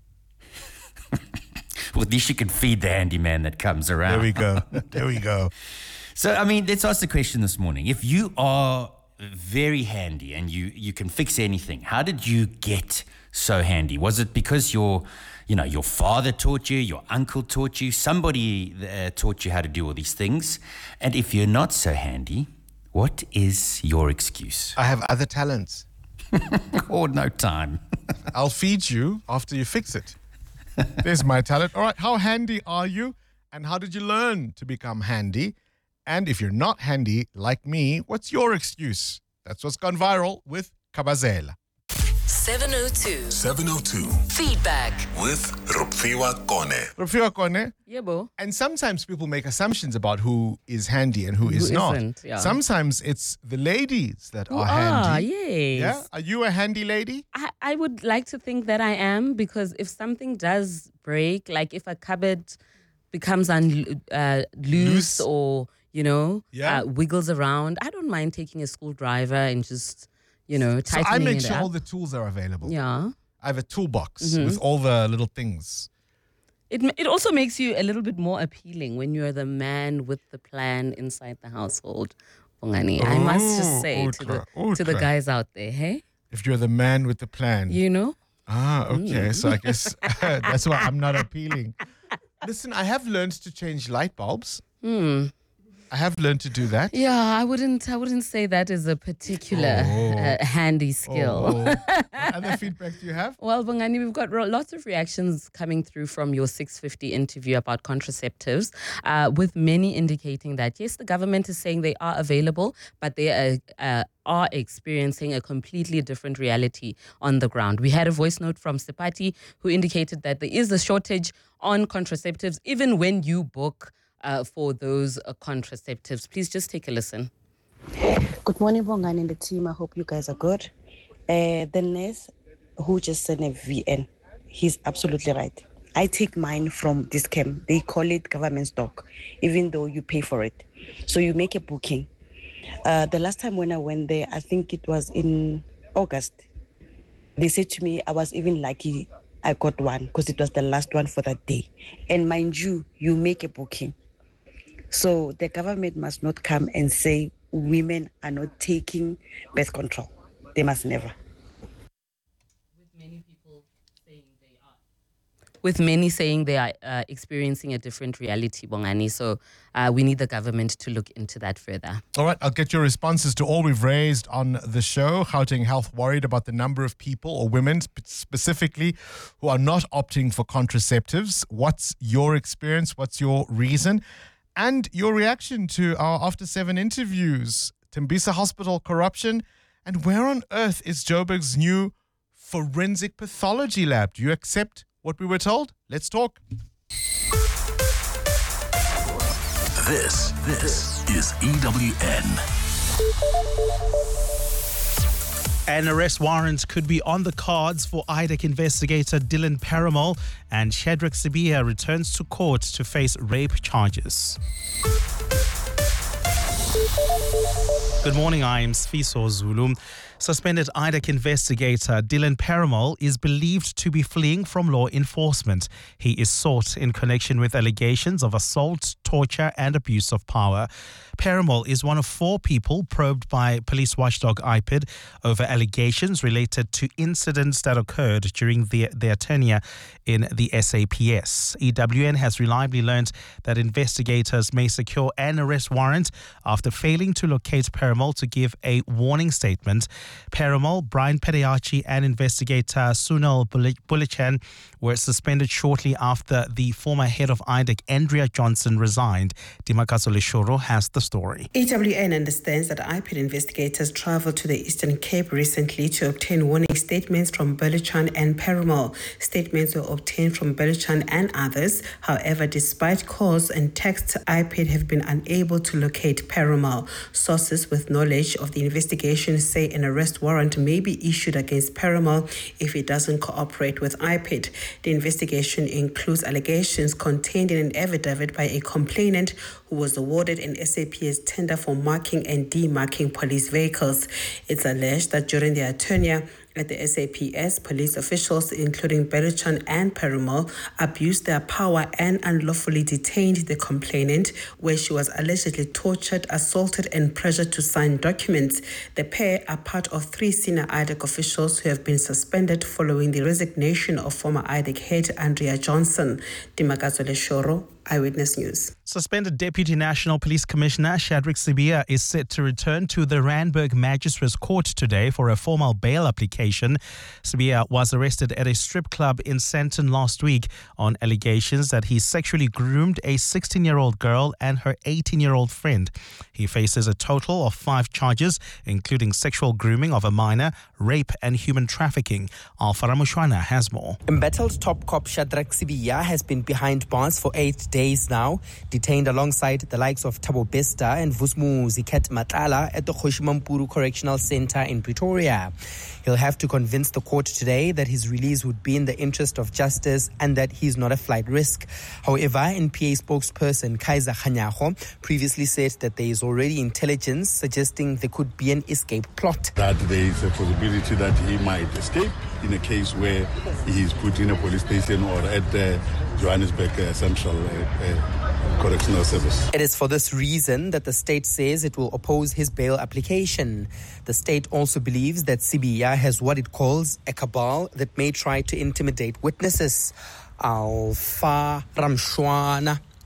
Well, at least you can feed the handyman that comes around. There we go. There we go. So, I mean, let's ask the question this morning. If you are very handy and you can fix anything, how did you get so handy? Was it because your father taught you, your uncle taught you, somebody taught you how to do all these things? And if you're not so handy, what is your excuse? I have other talents. Or no time. I'll feed you after you fix it. There's my talent. All right, how handy are you? And how did you learn to become handy? And if you're not handy, like me, what's your excuse? That's what's gone viral with Kabazela. 702 702. Feedback With Rupfiwa Kone. Rupfiwa Kone. Yeah, bro. And sometimes people make assumptions about who is handy and who is not. Isn't, yeah. Sometimes it's the ladies that Who are handy. yes. Yeah? Are you a handy lady? I would like to think that I am, because if something does break, like if a cupboard becomes loose or, wiggles around, I don't mind taking a screwdriver and just, tightening it up. So I make sure all the tools are available. Yeah. I have a toolbox with all the little things. It also makes you a little bit more appealing when you're the man with the plan inside the household. Bongani, I must just say to the guys out there, hey? If you're the man with the plan. Okay. So I guess that's why I'm not appealing. Listen, I have learned to change light bulbs. I I have learned to do that. Yeah, I wouldn't say that is a particular handy skill. What other feedback do you have? Well, Bongani, we've got lots of reactions coming through from your 650 interview about contraceptives, with many indicating that, yes, the government is saying they are available, but they are experiencing a completely different reality on the ground. We had a voice note from Sepati who indicated that there is a shortage on contraceptives, even when you book for those contraceptives. Please just take a listen. Good morning, Bongani and the team. I hope you guys are good. The nurse who just sent a VN, he's absolutely right. I take mine from this camp. They call it government stock, even though you pay for it. So you make a booking. The last time when I went there, I think it was in August, they said to me, I was even lucky I got one because it was the last one for that day. And mind you, you make a booking. So the government must not come and say women are not taking birth control. They must never. With many saying they are experiencing a different reality, Bongani. So we need the government to look into that further. All right, I'll get your responses to all we've raised on the show. Gauteng Health worried about the number of people, or women specifically, who are not opting for contraceptives. What's your experience? What's your reason? And your reaction to our After 7 interviews. Tembisa Hospital corruption. And where on earth is Joburg's new forensic pathology lab? Do you accept what we were told? Let's talk. This is EWN. An arrest warrant could be on the cards for IDEC investigator Dylan Paramal, and Shadrack Sibiya returns to court to face rape charges. Good morning, I am Sfiso Zulu. Suspended IDEC investigator Dylan Paramal is believed to be fleeing from law enforcement. He is sought in connection with allegations of assault, torture and abuse of power. Paramal is one of 4 people probed by police watchdog IPID over allegations related to incidents that occurred during their tenure in the SAPS. EWN has reliably learned that investigators may secure an arrest warrant after failing to locate Paramal to give a warning statement. Paramal, Brian Pedeachi and investigator Sunil Bulichan were suspended shortly after the former head of IDEC, Andrea Johnson, resigned. Dimakaso Leshoro has the story. EWN understands that IPID investigators travelled to the Eastern Cape recently to obtain warning statements from Bulichan and Paramal. Statements were obtained from Bulichan and others. However, despite calls and texts, IPID have been unable to locate Paramal. Sources with knowledge of the investigation say an arrest warrant may be issued against Paramal if he doesn't cooperate with IPID. The investigation includes allegations contained in an affidavit by a complainant who was awarded an SAPS tender for marking and demarking police vehicles. It's alleged that during their tenure at the SAPS, police officials, including Bulichan and Paramal, abused their power and unlawfully detained the complainant, where she was allegedly tortured, assaulted and pressured to sign documents. The pair are part of 3 senior IDEC officials who have been suspended following the resignation of former IDEC head Andrea Johnson. Dimakazo Leshoro, Eyewitness News. Suspended Deputy National Police Commissioner Shadrack Sibiya is set to return to the Randburg Magistrates Court today for a formal bail application. Sibiya was arrested at a strip club in Sandton last week on allegations that he sexually groomed a 16-year-old girl and her 18-year-old friend. He faces a total of 5 charges, including sexual grooming of a minor, rape and human trafficking. Alfa Ramushwana has more. Embattled top cop Shadrack Sibiya has been behind bars for 8 days now, detained alongside the likes of Thabo Bester and Vusmu Ziket Matala at the Kgoshimamphuru Correctional Center in Pretoria. He'll have to convince the court today that his release would be in the interest of justice and that he's not a flight risk. However, NPA spokesperson Kaiser Khanyago previously said that there is already intelligence suggesting there could be an escape plot. That there is a possibility that he might escape in a case where he is put in a police station or at the Johannesburg Central Correctional Service. It is for this reason that the state says it will oppose his bail application. The state also believes that Sibiya has what it calls a cabal that may try to intimidate witnesses. Alfa Ramshwana,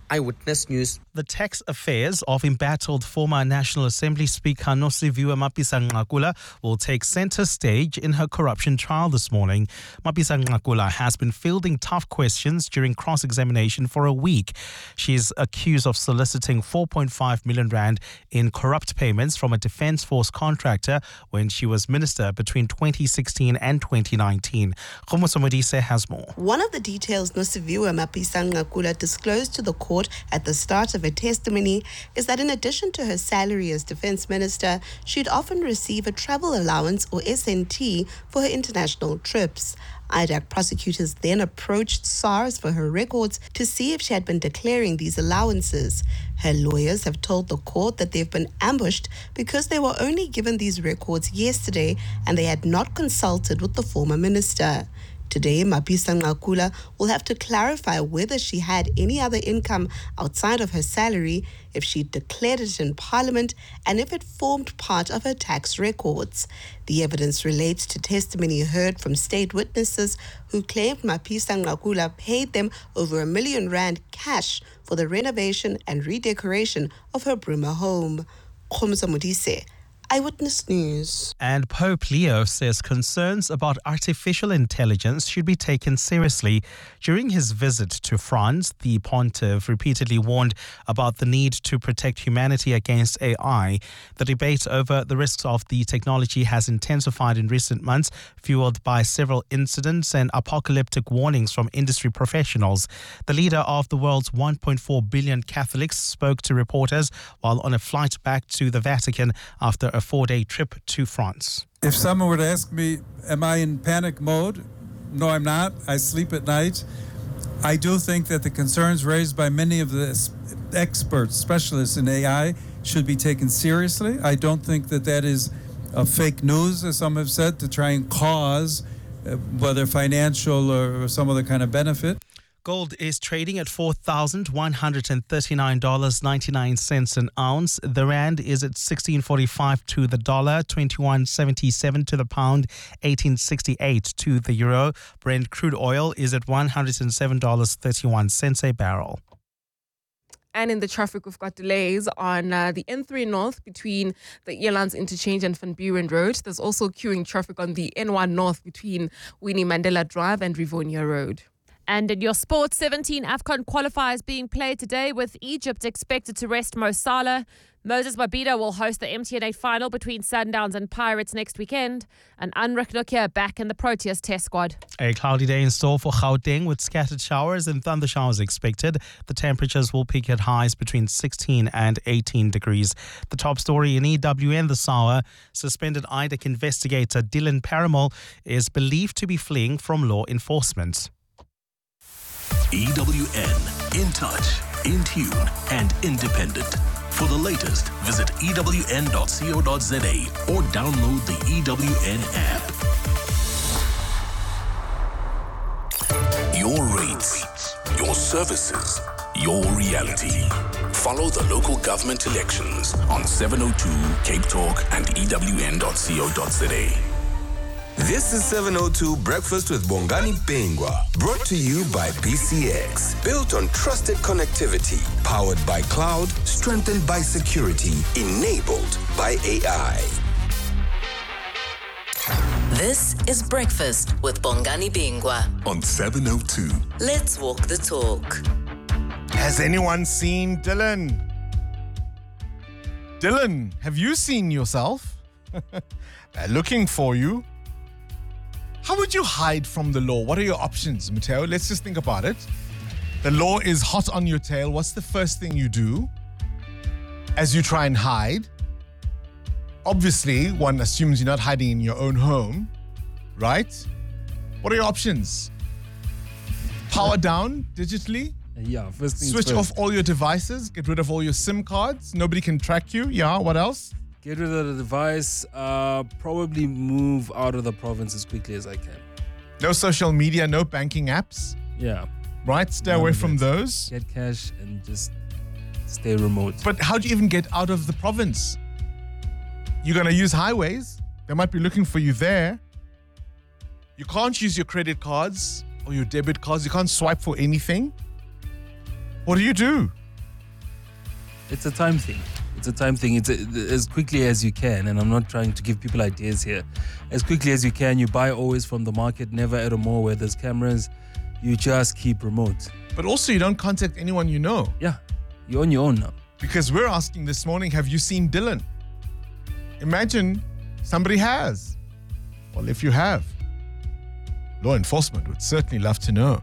Eyewitness News. The tax affairs of embattled former National Assembly Speaker Nosiviwe Mapisa-Nqakula will take centre stage in her corruption trial this morning. Mapisa-Nqakula has been fielding tough questions during cross-examination for a week. She is accused of soliciting 4.5 million rand in corrupt payments from a Defence Force contractor when she was minister between 2016 and 2019. Khomoso Modise has more. One of the details Nosiviwe Mapisa-Nqakula disclosed to the court at the start of her testimony is that in addition to her salary as Defence Minister, she'd often receive a travel allowance or SNT for her international trips. IDAC prosecutors then approached SARS for her records to see if she had been declaring these allowances. Her lawyers have told the court that they've been ambushed because they were only given these records yesterday and they had not consulted with the former minister. Today, Mapisa-Nqakula will have to clarify whether she had any other income outside of her salary, if she declared it in Parliament, and if it formed part of her tax records. The evidence relates to testimony heard from state witnesses who claimed Mapisa-Nqakula paid them over R1 million cash for the renovation and redecoration of her Bruma home. Khomoso Modise, Eyewitness News. And Pope Leo says concerns about artificial intelligence should be taken seriously. During his visit to France, the pontiff repeatedly warned about the need to protect humanity against AI. The debate over the risks of the technology has intensified in recent months, fueled by several incidents and apocalyptic warnings from industry professionals. The leader of the world's 1.4 billion Catholics spoke to reporters while on a flight back to the Vatican after a 4-day trip to France. If someone were to ask me, am I in panic mode? No, I'm not. I sleep at night. I do think that the concerns raised by many of the experts, specialists in AI, should be taken seriously. I don't think that that is fake news, as some have said, to try and cause whether financial or some other kind of benefit. Gold is trading at $4,139.99 an ounce. The rand is at 16.45 to the dollar, 21.77 to the pound, 18.68 to the euro. Brent crude oil is at $107.31 a barrel. And in the traffic, we've got delays on the N3 North between the Elands Interchange and Van Buren Road. There's also queuing traffic on the N1 North between Winnie Mandela Drive and Rivonia Road. And in your sports, 17 AFCON qualifiers being played today, with Egypt expected to rest Mo Salah. Moses Mabhida will host the MTN 8 final between Sundowns and Pirates next weekend. And Anrich Nokia back in the Proteas test squad. A cloudy day in store for Gauteng with scattered showers and thunder showers expected. The temperatures will peak at highs between 16 and 18 degrees. The top story in EWN this hour, suspended IDAC investigator Dylan Paramal is believed to be fleeing from law enforcement. EWN, in touch, in tune, and independent. For the latest, visit ewn.co.za or download the EWN app. Your rates, your services, your reality. Follow the local government elections on 702 Cape Talk and ewn.co.za. This is 702 Breakfast with Bongani Pingwa, brought to you by BCX. Built on trusted connectivity, powered by cloud, strengthened by security, enabled by AI. This is Breakfast with Bongani Pingwa on 702. Let's walk the talk. Has anyone seen Dylan? Dylan, have you seen yourself? They're looking for you. How would you hide from the law? What are your options, Matteo? Let's just think about it. The law is hot on your tail. What's the first thing you do as you try and hide? Obviously, one assumes you're not hiding in your own home, right? What are your options? Power down digitally? Yeah, first things Switch first. off all your devices. Get rid of all your SIM cards. Nobody can track you. Yeah, what else? Get rid of the device. Probably move out of the province as quickly as I can. No social media, no banking apps. Yeah. Right? Stay away from those. Get cash and just stay remote. But how do you even get out of the province? You're going to use highways. They might be looking for you there. You can't use your credit cards or your debit cards. You can't swipe for anything. What do you do? It's a time thing. It's a time thing. It's as quickly as you can, and I'm not trying to give people ideas here. As quickly as you can, you buy always from the market, never at a mall where there's cameras. You just keep remote. But also, you don't contact anyone you know. Yeah, you're on your own now. Because we're asking this morning, have you seen Dylan? Imagine somebody has. Well, if you have, law enforcement would certainly love to know.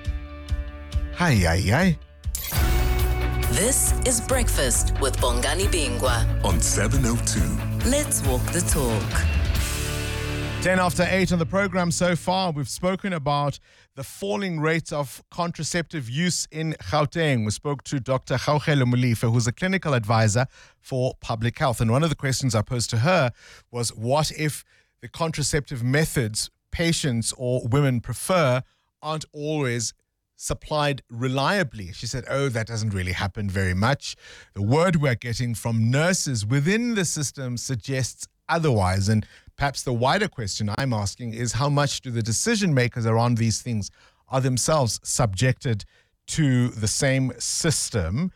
Hi. This is Breakfast with Bongani Bingwa on 702. Let's walk the talk. 10 after 8 on the program so far, we've spoken about the falling rate of contraceptive use in Gauteng. We spoke to Dr. Gaugelo Molefe, who's a clinical advisor for public health. And one of the questions I posed to her was, what if the contraceptive methods patients or women prefer aren't always supplied reliably? She said, that doesn't really happen very much. The word we're getting from nurses within the system suggests otherwise. And perhaps the wider question I'm asking is, how much do the decision makers around these things are themselves subjected to the same system?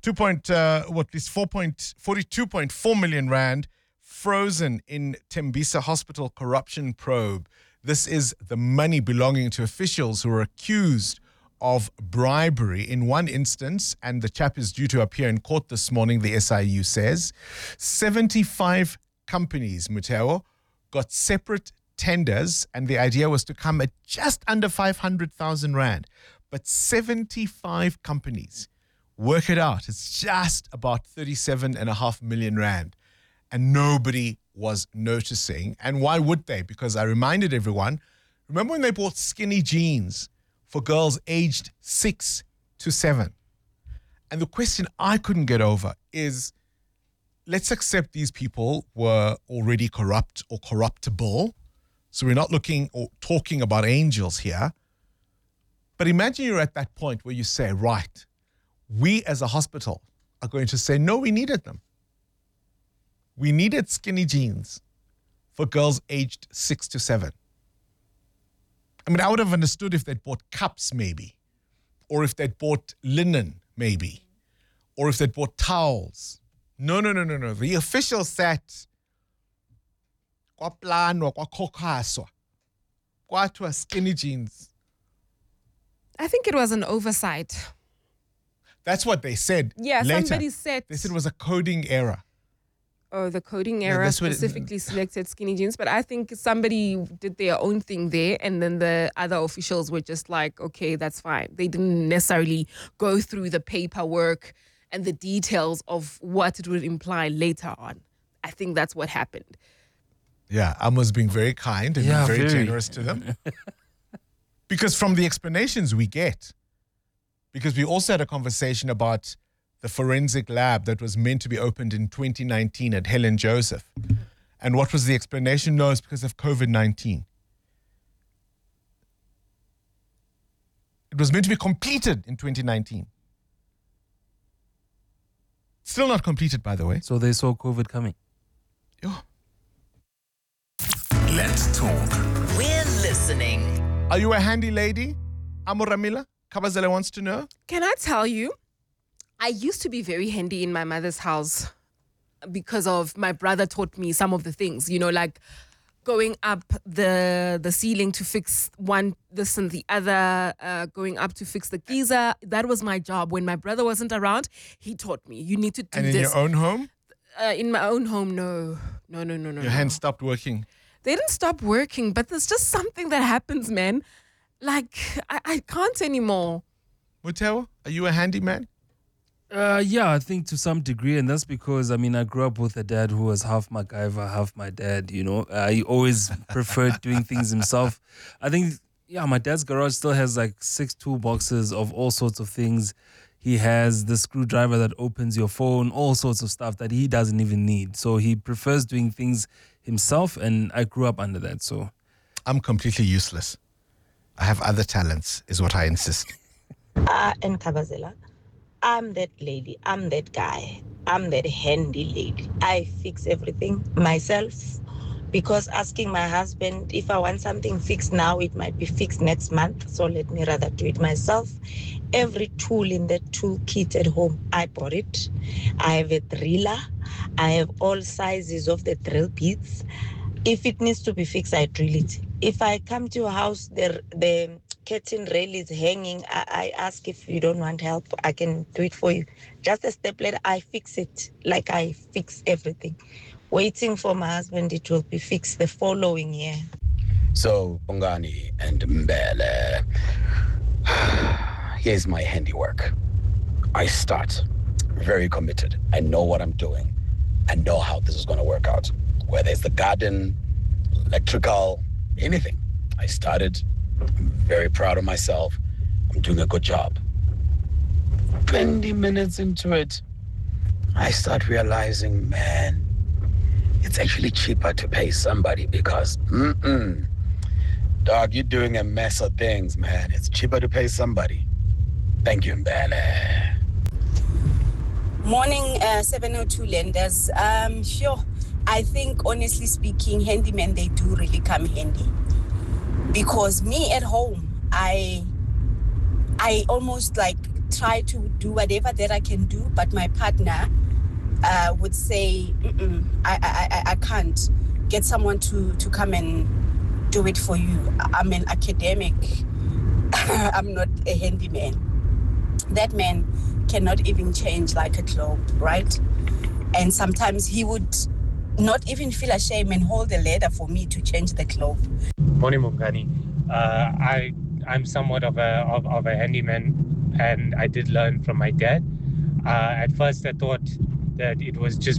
42.4 million rand frozen in Tembisa Hospital corruption probe. This is the money belonging to officials who are accused of bribery in one instance, and the chap is due to appear in court this morning, the SIU says. 75 companies, Muteo, got separate tenders, and the idea was to come at just under 500,000 rand. But 75 companies, work it out, it's just about 37.5 million rand. And nobody was noticing. And why would they? Because I reminded everyone, remember when they bought skinny jeans for girls aged 6 to 7? And the question I couldn't get over is, let's accept these people were already corrupt or corruptible. So we're not looking or talking about angels here. But imagine you're at that point where you say, right, we as a hospital are going to say, no, we needed them. We needed skinny jeans for girls aged 6 to 7. I mean, I would have understood if they'd bought cups, maybe. Or if they'd bought linen, maybe. Or if they'd bought towels. No. The official said, kwa plano, kwa kokaswa, kwa skinny jeans. I think it was an oversight. That's what they said. Yeah, later. Somebody said. They said it was a coding error. Oh, the coding error specifically selected skinny jeans. But I think somebody did their own thing there, and then the other officials were just like, okay, that's fine. They didn't necessarily go through the paperwork and the details of what it would imply later on. I think that's what happened. Yeah, I was being very kind and very generous to them. Because from the explanations we get, because we also had a conversation about the forensic lab that was meant to be opened in 2019 at Helen Joseph. And what was the explanation? No, it's because of COVID-19. It was meant to be completed in 2019. Still not completed, by the way. So they saw COVID coming. Let's talk. We're listening. Are you a handy lady? Amoramila Kabazela wants to know. Can I tell you? I used to be very handy in my mother's house because of my brother taught me some of the things, like going up the ceiling to fix this and the other, going up to fix the geyser. That was my job. When my brother wasn't around, he taught me, you need to do this. And in your own home? In my own home, no. Your hands stopped working? They didn't stop working, but there's just something that happens, man. Like, I can't anymore. Muteo, are you a handyman? Yeah, I think to some degree, and that's because, I grew up with a dad who was half MacGyver, half my dad, He always preferred doing things himself. I think, my dad's garage still has like 6 toolboxes of all sorts of things. He has the screwdriver that opens your phone, all sorts of stuff that he doesn't even need. So he prefers doing things himself, and I grew up under that, so. I'm completely useless. I have other talents, is what I insist. And Kabazela, I'm that lady, I'm that guy, I'm that handy lady. I fix everything myself. because asking my husband if I want something fixed now, it might be fixed next month. So let me rather do it myself. Every tool in the toolkit at home, I bought it. I have a driller. I have all sizes of the drill bits. If it needs to be fixed, I drill it. If I come to your house, the curtain rail is hanging, I ask if you don't want help, I can do it for you. Just a step later, I fix it like I fix everything. Waiting for my husband, it will be fixed the following year. So, Bongani and Mbele, here's my handiwork. I start very committed. I know what I'm doing. I know how this is going to work out. Whether it's the garden, electrical, anything. I started. I'm very proud of myself. I'm doing a good job. 20 minutes into it, I start realizing, man, it's actually cheaper to pay somebody because, dog, you're doing a mess of things, man. It's cheaper to pay somebody. Thank you, Mbele. Morning, 702 lenders. Sure. I think, honestly speaking, handymen, they do really come handy. Because me at home, I almost like try to do whatever that I can do, but my partner would say, I can't. Get someone to come and do it for you. I'm an academic. I'm not a handyman. That man cannot even change like a globe, right? And sometimes he would not even feel ashamed and hold a ladder for me to change the globe. Morning, Bongani. I'm somewhat of a handyman, and I did learn from my dad. At first, I thought that it was just